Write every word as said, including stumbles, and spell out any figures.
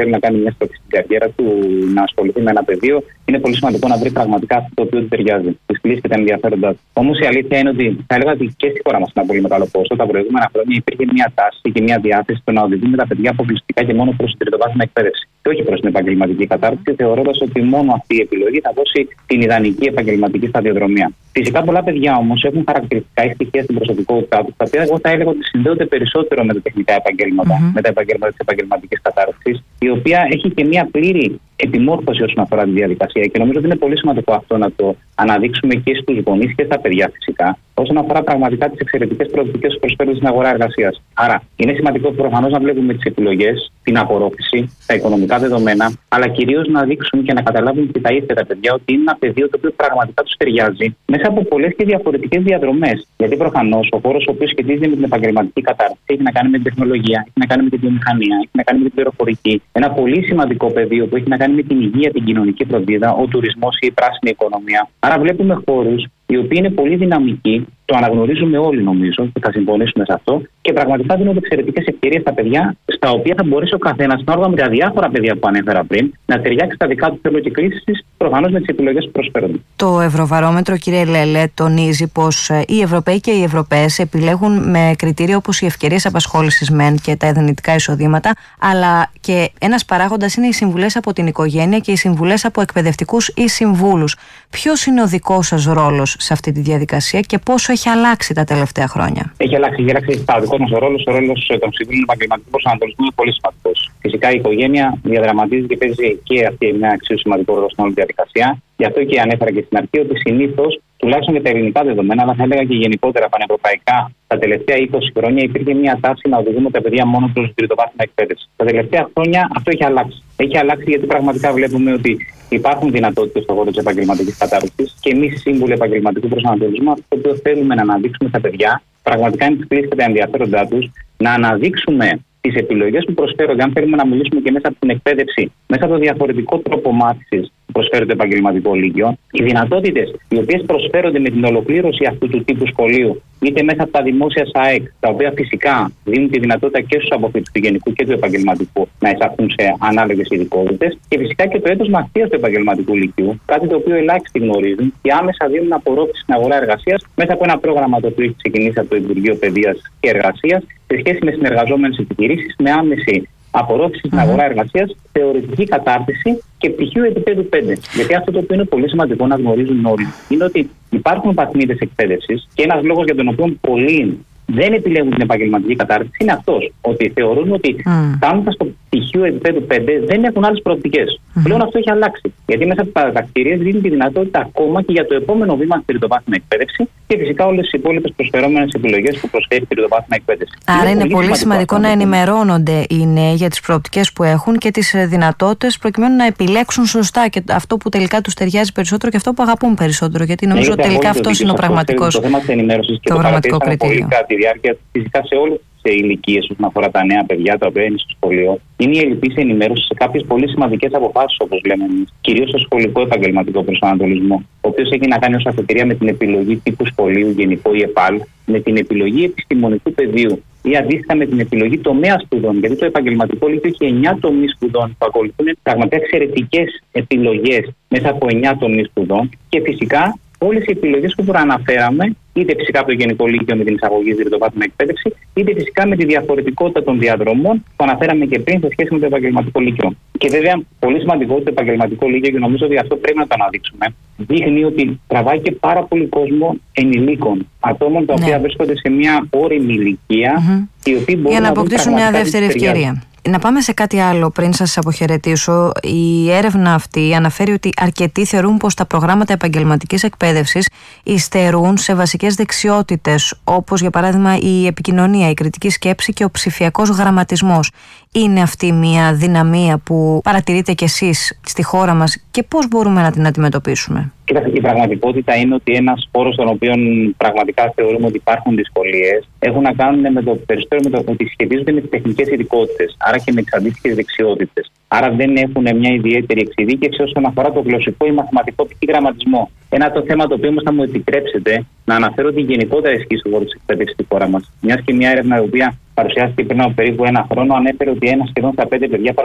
θέλει να κάνει μια στροφή στην καριέρα του, να ασχοληθεί με ένα πεδίο, είναι πολύ σημαντικό να βρει πραγματικά αυτό το οποίο του ταιριάζει, τη κλίση και τα ενδιαφέροντά του. Όμως η αλήθεια είναι ότι θα έλεγα ότι και στη χώρα μας ένα πολύ μεγάλο ποσό τα προηγούμενα χρόνια υπήρχε μια τάση και μια διάθεση στο να οδηγούμε τα παιδιά αποκλειστικά και μόνο προς την τριτοβάθμια εκπαίδευση και όχι προς την επαγγελματική κατάρτιση, θεωρώντας ότι μόνο αυτή η επιλογή θα δώσει την ιδανική επαγγελματική σταδιοδρομία. Φυσικά, πολλά παιδιά όμως έχουν χαρακτηριστικά ή στοιχεία στην προσωπικότητά του, τα οποία εγώ θα έλεγα ότι συνδέονται περισσότερο με τα τεχνικά επαγγέλματα, mm-hmm. με τα επαγγέλματα της επαγγελματικής κατάρτισης, η οποία έχει και μια πλήρη επιμόρφωση όσον αφορά τη διαδικασία. Και νομίζω ότι είναι πολύ σημαντικό αυτό να το αναδείξουμε και στους γονείς και στα παιδιά φυσικά, όσον αφορά πραγματικά τις εξαιρετικές προοπτικές που προσφέρουν στην αγορά εργασίας. Άρα, είναι σημαντικό προφανώς να βλέπουμε τις επιλογές, την απορρόφηση, τα οικονομικά δεδομένα, αλλά κυρίως να δείξουν και να καταλάβουν και τα ίδια τα παιδιά ότι είναι ένα πεδίο το οποίο πραγματικά τους ταιριάζει μέσα από πολλές και διαφορετικές διαδρομές. Γιατί προφανώς ο χώρος ο οποίος σχετίζεται με την επαγγελματική κατάρτιση έχει να κάνει με την τεχνολογία, έχει να κάνει με την βιομηχανία, έχει να κάνει με την πληροφορική. Ένα πολύ σημαντικό πεδίο που έχει να κάνει με την υγεία, την κοινωνική φροντίδα, ο τουρισμός ή η πράσινη οικονομία. Άρα, βλέπουμε χώρους οι οποίοι είναι πολύ δυναμικοί, το αναγνωρίζουμε όλοι νομίζω και θα συμφωνήσουμε σε αυτό, και πραγματικά δίνονται εξαιρετικές ευκαιρίες στα παιδιά, στα οποία θα μπορέσει ο καθένας, ανάλογα με τα διάφορα παιδιά που ανέφερα πριν, να ταιριάξει τα δικά του θέλω και κλήσεις, προφανώς με τις επιλογές που προσφέρονται. Το Ευρωβαρόμετρο, κύριε Λέλε, τονίζει πως οι Ευρωπαίοι και οι Ευρωπαίες επιλέγουν με κριτήρια όπως οι ευκαιρίες απασχόλησης μεν και τα δυνητικά εισοδήματα, αλλά και ένας παράγοντας είναι οι συμβουλές από την οικογένεια και οι συμβουλές από εκπαιδευτικούς ή συμβούλους. Ποιος είναι ο δικός σας ρόλος σε αυτή τη διαδικασία και πόσο έχει αλλάξει τα τελευταία χρόνια? Έχει αλλάξει, έχει αλλάξει ο δικός μας ρόλος, ο ρόλος των συμβούλων επαγγελματικού προσανατολισμού είναι πολύ σημαντικός. Φυσικά η οικογένεια διαδραματίζει και παίζει και αυτή μια εξίσου σημαντικό ρόλο στην όλη διαδικασία. Γι' αυτό και ανέφερα και στην αρχή ότι συνήθως, τουλάχιστον για τα ελληνικά δεδομένα, αλλά θα έλεγα και γενικότερα πανευρωπαϊκά, τα τελευταία είκοσι χρόνια υπήρχε μια τάση να οδηγούμε τα παιδιά μόνο προς την τριτοβάθμια εκπαίδευση. Τα τελευταία χρόνια αυτό έχει αλλάξει. Έχει αλλάξει γιατί πραγματικά βλέπουμε ότι υπάρχουν δυνατότητες στον χώρο της επαγγελματικής κατάρτισης και εμείς, σύμβουλοι επαγγελματικού προσανατολισμού, αυτό το οποίο θέλουμε να αναδείξουμε στα παιδιά πραγματικά είναι τις κλίσεις και τα ενδιαφέροντά τους, να αναδείξουμε τις επιλογές που προσφέρονται, αν θέλουμε να μιλήσουμε και μέσα από την εκπαίδευση, μέσα από το διαφορετικό τρόπο μάθησης που προσφέρει το επαγγελματικό λύκειο, οι δυνατότητες οι οποίες προσφέρονται με την ολοκλήρωση αυτού του τύπου σχολείου, είτε μέσα από τα δημόσια ΣΑΕΚ, τα οποία φυσικά δίνουν τη δυνατότητα και στους αποφύτους του γενικού και του επαγγελματικού να εισαχθούν σε ανάλογες ειδικότητες, και φυσικά και το έτος μαθητείας του επαγγελματικού λυκείου, κάτι το οποίο ελάχιστοι γνωρίζουν και άμεσα δίνουν απορρόφηση στην αγορά εργασίας μέσα από ένα πρόγραμμα το οποίο έχει ξεκινήσει από το Υπουργείο Παιδείας και Εργασίας σε σχέση με συνεργαζόμενες επιχειρήσεις με άμεση απορρόφηση στην αγορά εργασίας, θεωρητική κατάρτιση και πτυχίο επίπεδου πέντε. Γιατί αυτό το οποίο είναι πολύ σημαντικό να γνωρίζουν όλοι είναι ότι υπάρχουν βαθμίδες εκπαίδευσης και ένας λόγος για τον οποίο πολλοί δεν επιλέγουν την επαγγελματική κατάρτιση είναι αυτός. Ότι θεωρούν ότι mm. φτάνοντας στο πτυχίο επίπεδου πέντε δεν έχουν άλλες προοπτικές. Mm. Πλέον αυτό έχει αλλάξει. Γιατί μέσα από τα διδακτηρίες δίνουν τη δυνατότητα ακόμα και για το επόμενο βήμα στην τριτοβάθμια εκπαίδευση και φυσικά όλες οι υπόλοιπες προσφερόμενες επιλογές που προσφέρει η τριτοβάθμια εκπαίδευση. Άρα είναι, είναι πολύ, πολύ σημαντικό, σημαντικό να ενημερώνονται οι νέοι για τις προοπτικές που έχουν και τις δυνατότητες προκειμένου να επιλέξουν σωστά και αυτό που τελικά τους ταιριάζει περισσότερο και αυτό που αγαπούν περισσότερο. Γιατί νομίζω ότι τελικά αυτό είναι ο πραγματικός, το θέμα της ενημέρωσης και το πραγματικό κριτήριο. Τη διάρκεια φυσικά σε όλες τις ηλικίες όσον αφορά τα νέα παιδιά τα οποία είναι στο σχολείο, είναι η ελλειπής ενημέρωση σε κάποιες πολύ σημαντικές αποφάσεις, όπως λέμε εμείς, κυρίως στο σχολικό επαγγελματικό προσανατολισμό, ο οποίος έχει να κάνει ως αφετηρία με την επιλογή τύπου σχολείου, γενικό ή ΕΠΑΛ, με την επιλογή επιστημονικού πεδίου ή αντίστοιχα με την επιλογή τομέα σπουδών. Γιατί το επαγγελματικό λύκειο έχει εννιά τομείς σπουδών που ακολουθούν πραγματικά εξαιρετικές επιλογές μέσα από εννιά τομείς σπουδών και φυσικά όλες οι επιλογές που προαναφέραμε, είτε φυσικά από το Γενικό Λύκειο με την εισαγωγή στην τριτοβάθμια εκπαίδευση, είτε φυσικά με τη διαφορετικότητα των διαδρομών που αναφέραμε και πριν σε σχέση με το επαγγελματικό λύκειο. Και βέβαια, πολύ σημαντικό το επαγγελματικό λύκειο, και νομίζω ότι αυτό πρέπει να το αναδείξουμε, δείχνει ότι τραβάει και πάρα πολύ κόσμο ενηλίκων, ατόμων τα οποία ναι. βρίσκονται σε μια όριμη ηλικία, mm-hmm. οι οποίοι μπορούν για να, να αποκτήσουν μια δεύτερη ευκαιρία. Να πάμε σε κάτι άλλο πριν σας αποχαιρετήσω. Η έρευνα αυτή αναφέρει ότι αρκετοί θεωρούν πως τα προγράμματα επαγγελματικής εκπαίδευσης υστερούν σε βασικές δεξιότητες, όπως για παράδειγμα η επικοινωνία, η κριτική σκέψη και ο ψηφιακός γραμματισμός. Είναι αυτή μια δυναμία που παρατηρείτε κι εσείς στη χώρα μας και πώς μπορούμε να την αντιμετωπίσουμε? Κοίταξε, η πραγματικότητα είναι ότι ένας χώρος στον οποίο πραγματικά θεωρούμε ότι υπάρχουν δυσκολίες έχουν να κάνουν με το περισσότερο με το ότι σχετίζονται με τις τεχνικές ειδικότητες, άρα και με τις αντίστοιχες δεξιότητες. Άρα δεν έχουν μια ιδιαίτερη εξειδίκευση όσον αφορά το γλωσσικό ή μαθηματικό π.χ. γραμματισμό. Ένα το θέμα το οποίο όμως θα μου επιτρέψετε να αναφέρω ότι γενικότερα ισχύει στον χώρο της εκπαίδευσης στη χώρα μας. Μιας και μια έρευνα η οποία παρουσιάστηκε πριν από περίπου ένα χρόνο ανέφερε ότι ένα σχεδόν στα πέντε παιδιά